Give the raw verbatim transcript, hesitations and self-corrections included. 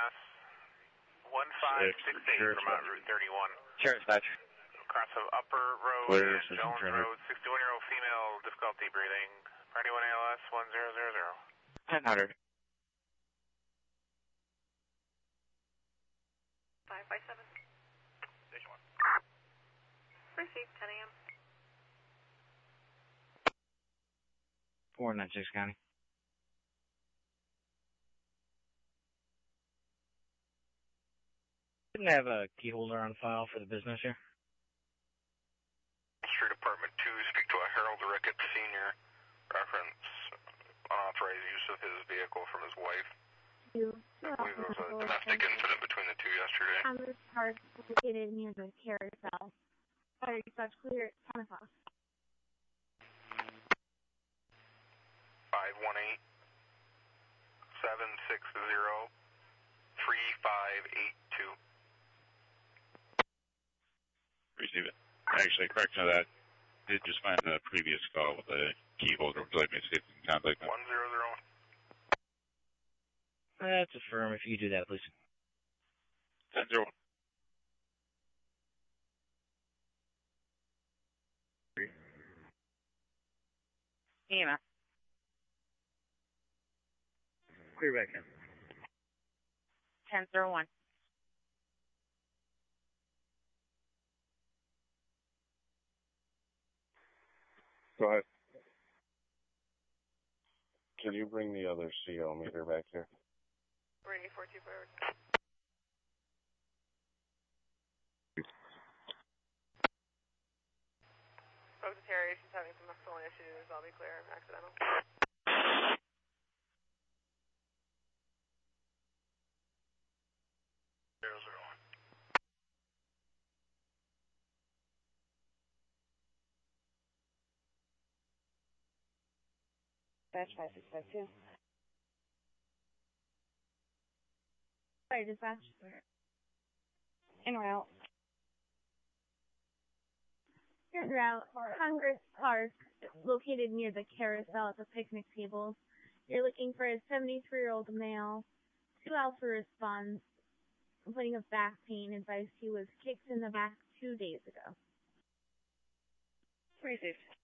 S one five six eight Vermont Route thirty-one. Sure, dispatch. Cross of Upper Road Clear, and Jones Road, sixty-one-year-old female, difficulty breathing. Party one A L S one zero zero zero. ten hundred. five five seven. Station one. Received, ten A M. four nine six County. Didn't have a key holder on file for the business here. Street Department two, speak to a Harold Ricketts Senior Reference unauthorized use of his vehicle from his wife. You. I believe there was a domestic incident between the two yesterday. Commerce Park located near the carousel. Fire dispatch clear at ten o'clock. five one eight, seven six zero, three five eight two. Receive it. Actually, correction of that, did just find a previous call with a key holder. Would you like me to see if you can contact them? one zero zero. That's a firm. If you do that, please. ten zero one. Ema. Clear back in. ten zero one. Go ahead. Can you bring the other C O meter back here? Ready four two forward. Spoke to Terry, she's having some phone issues. I'll be clear, accidental. Zero zero one. Batch five six five two. Fire dispatch. En route. En route. Congress Park, located near the carousel at the picnic tables. You're looking for a seventy-three-year-old male. Two alpha response. Complaining of back pain. Advised he was kicked in the back two days ago. Received.